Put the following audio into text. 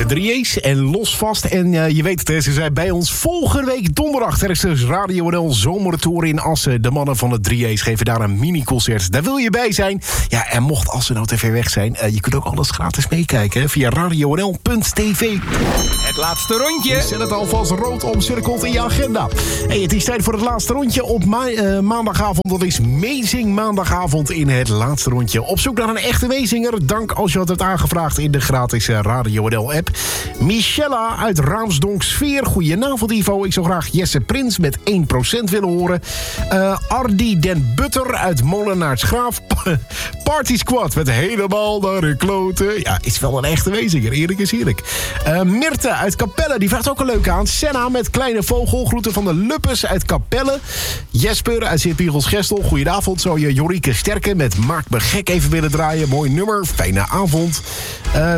De 3A's en Los Vast. En je weet het, ze zijn bij ons volgende week donderdag. Er is dus Radio NL Zomertour in Assen. De mannen van de 3A's geven daar een mini-concert. Daar wil je bij zijn. Ja, en mocht Assen nou te ver weg zijn, je kunt ook alles gratis meekijken hè, via radionl.tv. Het laatste rondje. Zet het alvast rood omcirkeld in je agenda. Hey, het is tijd voor het laatste rondje op maandagavond. Dat is Meezing maandagavond in het laatste rondje. Op zoek naar een echte meezinger. Dank als je het hebt aangevraagd in de gratis Radio NL-app. Michella uit Raamsdonk-Sfeer. Goedenavond, Ivo. Ik zou graag Jesse Prins met 1% willen horen. Ardi den Butter uit Molenaartsgraaf. Party Squad met helemaal naar de kloten. Ja, is wel een echte meezinger. Eerlijk is eerlijk. Mirte uit Capelle, die vraagt ook een leuke aan. Senna met Kleine Vogel. Groeten van de Luppes uit Capelle. Jesper uit Sint-Piegels-Gestel. Goedenavond. Zou je Jorike Sterke met Maak me gek even willen draaien. Mooi nummer. Fijne avond.